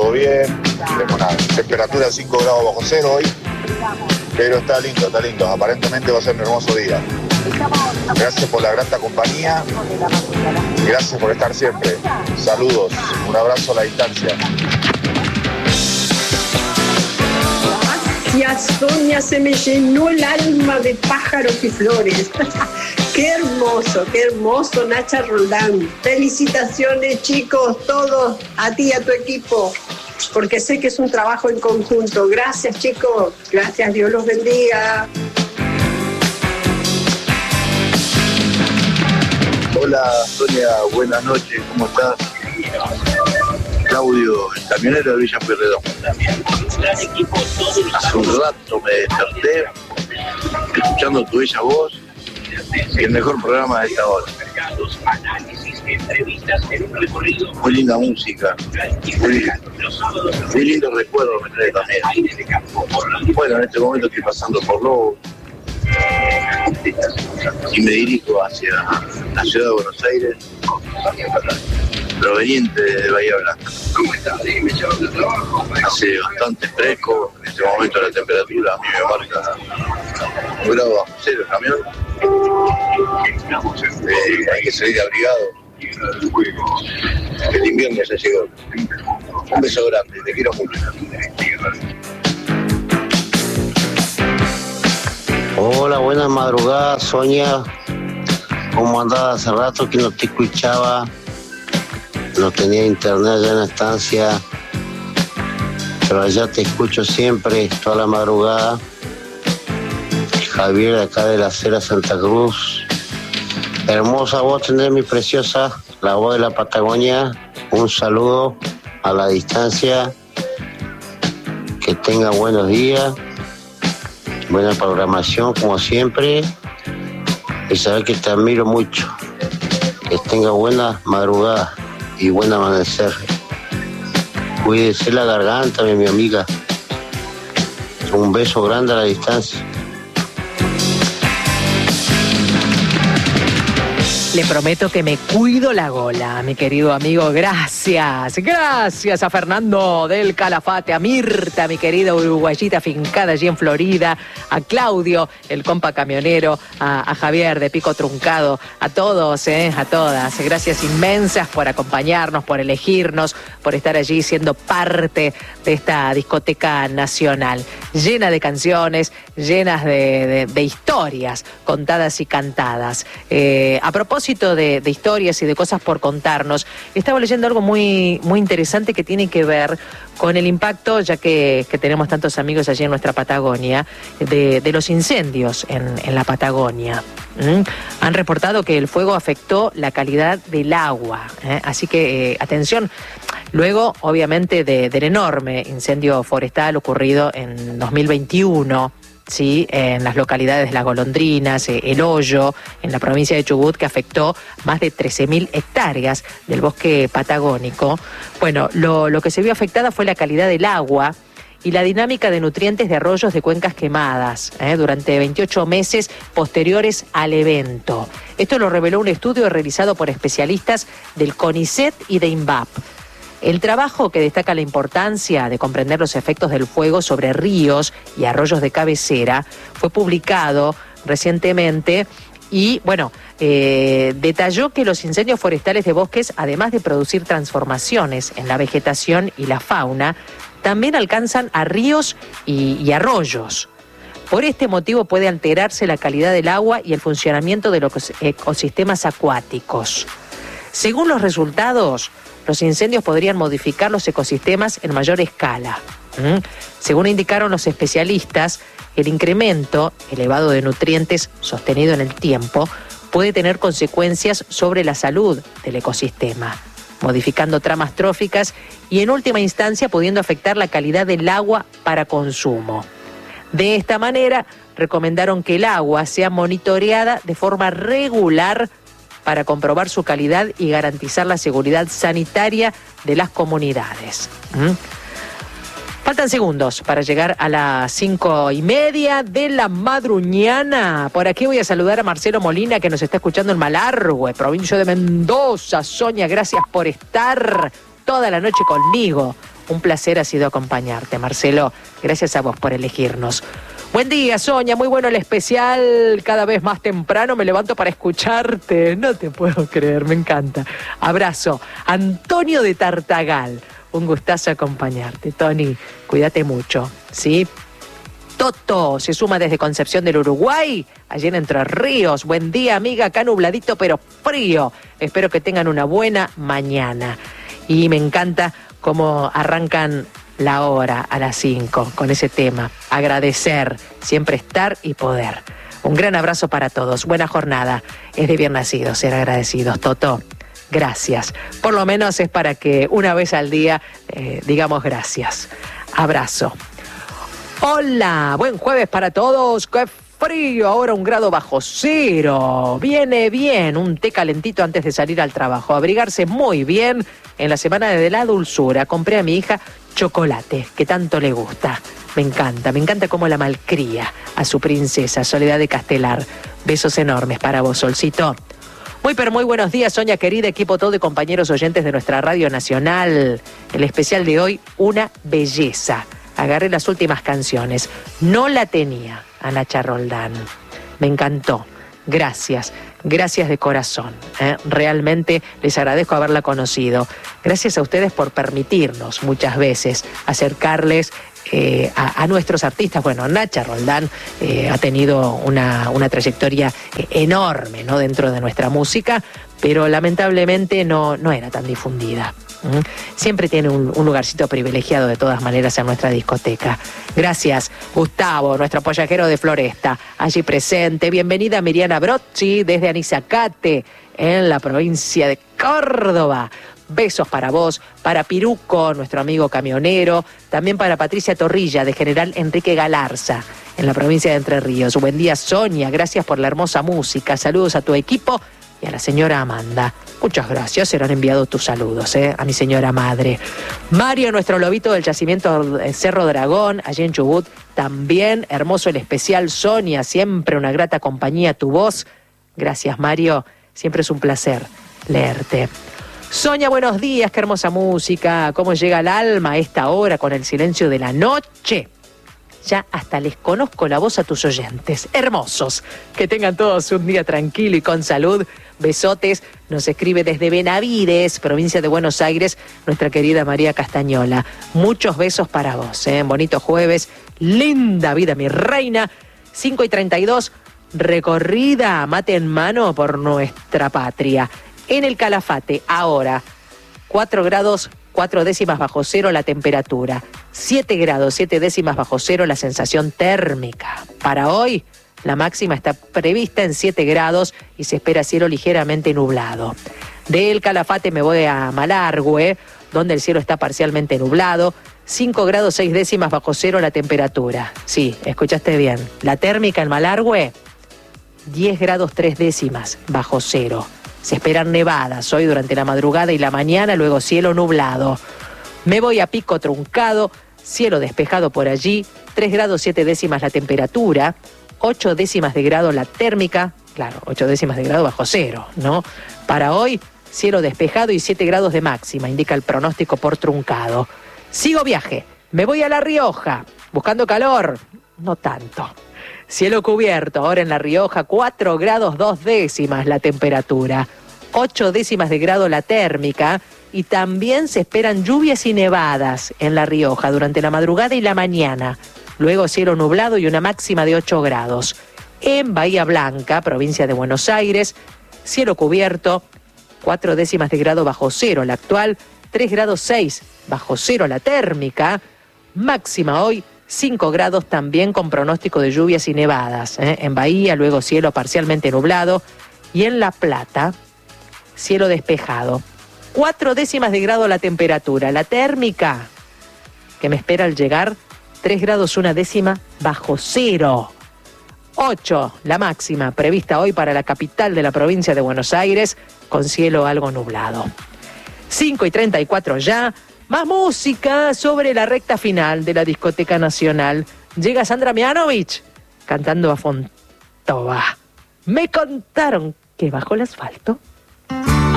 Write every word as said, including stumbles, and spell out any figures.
todo bien. Tengo una temperatura de cinco grados bajo cero hoy, pero está lindo, está lindo. Aparentemente va a ser un hermoso día. Gracias por la grata compañía. Gracias por estar siempre. Saludos. Un abrazo a la distancia. Gracias, Sonia, se me llenó el alma de pájaros y flores. Qué hermoso, qué hermoso, Nacha Roldán. Felicitaciones, chicos, todos, a ti y a tu equipo, porque sé que es un trabajo en conjunto. Gracias, chicos. Gracias, Dios los bendiga. Hola, Sonia, buenas noches, ¿cómo estás? Claudio, el camionero de Villa Pueyrredón. Hace un rato me desperté escuchando tu bella voz y el mejor programa de esta hora. Muy linda música, muy, muy lindo recuerdo me trae también. Bueno, en este momento estoy pasando por Lobo y me dirijo hacia la ciudad de Buenos Aires, proveniente de Bahía Blanca. Hace bastante fresco, en este momento la temperatura a mí me marca un grado bajo cero el camión. Eh, hay que salir abrigado. El invierno ya llegó. Un beso grande, te quiero mucho. Hola, buenas madrugadas, Sonia. ¿Cómo andás? Hace rato que no te escuchaba. No tenía internet allá en la estancia, pero allá te escucho siempre, toda la madrugada. Javier, de acá de la Cera Santa Cruz. Hermosa voz tenés, mi preciosa, la voz de la Patagonia. Un saludo a la distancia. Que tenga buenos días, buena programación como siempre. Y saber que te admiro mucho. Que tenga buena madrugada y buen amanecer. Cuídese la garganta, mi, mi amiga. Un beso grande a la distancia. Le prometo que me cuido la gola, mi querido amigo. Gracias, gracias a Fernando del Calafate, a Mirta, mi querida uruguayita fincada allí en Florida, a Claudio, el compa camionero, a, a Javier de Pico Truncado, a todos, eh, a todas. Gracias inmensas por acompañarnos, por elegirnos, por estar allí siendo parte de esta discoteca nacional, llena de canciones, llenas de, de, de historias contadas y cantadas. Eh, a propósito De, de historias y de cosas por contarnos, estaba leyendo algo muy, muy interesante que tiene que ver con el impacto, ya que, que tenemos tantos amigos allí en nuestra Patagonia, de, de los incendios en, en la Patagonia. ¿Mm? Han reportado que el fuego afectó la calidad del agua, ¿eh? Así que eh, atención. Luego, obviamente, de, del enorme incendio forestal ocurrido en dos mil veintiuno, sí, en las localidades de Las Golondrinas, eh, El Hoyo, en la provincia de Chubut, que afectó más de trece mil hectáreas del bosque patagónico. Bueno, lo, lo que se vio afectada fue la calidad del agua y la dinámica de nutrientes de arroyos de cuencas quemadas eh, durante veintiocho meses posteriores al evento. Esto lo reveló un estudio realizado por especialistas del CONICET y de INVAP. El trabajo, que destaca la importancia de comprender los efectos del fuego sobre ríos y arroyos de cabecera, fue publicado recientemente y, bueno, eh, detalló que los incendios forestales de bosques, además de producir transformaciones en la vegetación y la fauna, también alcanzan a ríos y, y arroyos. Por este motivo puede alterarse la calidad del agua y el funcionamiento de los ecosistemas acuáticos. Según los resultados, los incendios podrían modificar los ecosistemas en mayor escala. ¿Mm? Según indicaron los especialistas, el incremento elevado de nutrientes sostenido en el tiempo puede tener consecuencias sobre la salud del ecosistema, modificando tramas tróficas y, en última instancia, pudiendo afectar la calidad del agua para consumo. De esta manera, recomendaron que el agua sea monitoreada de forma regular para comprobar su calidad y garantizar la seguridad sanitaria de las comunidades. ¿Mm? Faltan segundos para llegar a las cinco y media de la madruñana. Por aquí voy a saludar a Marcelo Molina, que nos está escuchando en Malargüe, provincia de Mendoza. Sonia, gracias por estar toda la noche conmigo. Un placer ha sido acompañarte, Marcelo. Gracias a vos por elegirnos. Buen día, Sonia. Muy bueno el especial. Cada vez más temprano me levanto para escucharte. No te puedo creer, me encanta. Abrazo. Antonio de Tartagal. Un gustazo acompañarte, Tony. Cuídate mucho, ¿sí? Toto se suma desde Concepción del Uruguay, allí en Entre Ríos. Buen día, amiga, acá nubladito pero frío. Espero que tengan una buena mañana. Y me encanta cómo arrancan la hora a las cinco con ese tema. Agradecer, siempre estar y poder. Un gran abrazo para todos. Buena jornada. Es de bien nacido ser agradecidos, Toto. Gracias. Por lo menos es para que una vez al día eh, digamos gracias. Abrazo. Hola, buen jueves para todos. ¡Qué frío! Ahora un grado bajo cero. Viene bien, un té calentito antes de salir al trabajo. Abrigarse muy bien en la semana de la dulzura. Compré a mi hija chocolate, que tanto le gusta. Me encanta, me encanta cómo la malcría a su princesa, Soledad de Castelar. Besos enormes para vos, Solcito. Muy pero muy buenos días, Sonia querida, equipo todo y compañeros oyentes de nuestra Radio Nacional. El especial de hoy, una belleza. Agarré las últimas canciones. No la tenía a Nacha Roldán. Me encantó. Gracias. Gracias de corazón. ¿eh? Realmente les agradezco haberla conocido. Gracias a ustedes por permitirnos muchas veces acercarles eh, a, a nuestros artistas. Bueno, Nacha Roldán eh, ha tenido una, una trayectoria eh, enorme, ¿no? dentro de nuestra música, pero lamentablemente no, no era tan difundida. ¿Mm? Siempre tiene un, un lugarcito privilegiado de todas maneras en nuestra discoteca. Gracias, Gustavo, nuestro pollajero de Floresta, allí presente. Bienvenida Miriana Brocci desde Anizacate, en la provincia de Córdoba. Besos para vos, para Piruco, nuestro amigo camionero, también para Patricia Torrilla de General Enrique Galarza, en la provincia de Entre Ríos. Buen día, Sonia, gracias por la hermosa música. Saludos a tu equipo y a la señora Amanda. Muchas gracias, serán enviados tus saludos, ¿eh? a mi señora madre. Mario, nuestro lobito del yacimiento Cerro Dragón, allí en Chubut, también hermoso el especial. Sonia, siempre una grata compañía tu voz. Gracias, Mario, siempre es un placer leerte. Sonia, buenos días, qué hermosa música, cómo llega al alma a esta hora con el silencio de la noche. Ya hasta les conozco la voz a tus oyentes. Hermosos. Que tengan todos un día tranquilo y con salud. Besotes. Nos escribe desde Benavides, provincia de Buenos Aires, nuestra querida María Castañola. Muchos besos para vos. ¿eh? Bonito jueves. Linda vida, mi reina. cinco y treinta y dos. Recorrida, mate en mano por nuestra patria. En el Calafate, ahora, cuatro grados, cuatro décimas bajo cero la temperatura. siete grados, siete décimas bajo cero la sensación térmica. Para hoy, la máxima está prevista en siete grados y se espera cielo ligeramente nublado. Del Calafate me voy a Malargüe, donde el cielo está parcialmente nublado. cinco grados, seis décimas bajo cero la temperatura. Sí, escuchaste bien. La térmica en Malargüe, diez grados, tres décimas bajo cero. Se esperan nevadas hoy durante la madrugada y la mañana, luego cielo nublado. Me voy a Pico Truncado, cielo despejado por allí, tres grados siete décimas la temperatura, ocho décimas de grado la térmica, claro, ocho décimas de grado bajo cero, ¿no? Para hoy, cielo despejado y siete grados de máxima, indica el pronóstico por Truncado. Sigo viaje, me voy a La Rioja, buscando calor, no tanto. Cielo cubierto, ahora en La Rioja, cuatro grados dos décimas la temperatura, ocho décimas de grado la térmica y también se esperan lluvias y nevadas en La Rioja durante la madrugada y la mañana. Luego cielo nublado y una máxima de ocho grados. En Bahía Blanca, provincia de Buenos Aires, cielo cubierto, cuatro décimas de grado bajo cero la actual, tres grados seis bajo cero la térmica, máxima hoy cinco grados también con pronóstico de lluvias y nevadas. ¿eh? En Bahía, luego cielo parcialmente nublado. Y en La Plata, cielo despejado. cuatro décimas de grado la temperatura. La térmica, que me espera al llegar, tres grados una décima bajo cero. ocho, la máxima prevista hoy para la capital de la provincia de Buenos Aires, con cielo algo nublado. cinco y treinta y cuatro ya. Más música sobre la recta final de la Discoteca Nacional. Llega Sandra Mianovich cantando a Fontova. Me contaron que bajo el asfalto